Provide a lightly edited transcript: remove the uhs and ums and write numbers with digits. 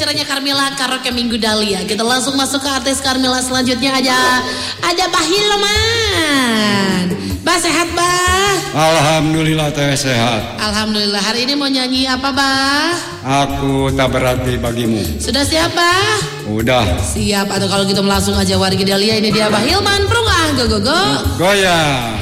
acaranya Carmila Karaoke Minggu Dahlia. Kita langsung masuk ke artis Carmila selanjutnya aja. Ada Bah Hilman. Bah sehat Bah? Alhamdulillah teh sehat. Alhamdulillah. Hari ini mau nyanyi apa Bah? Aku tak berarti bagimu. Sudah siap Bah? Udah. Siap. Atau kalau gitu langsung aja wargi Dahlia. Ini dia Bah Hilman. Perungah. Go go go. Goyang.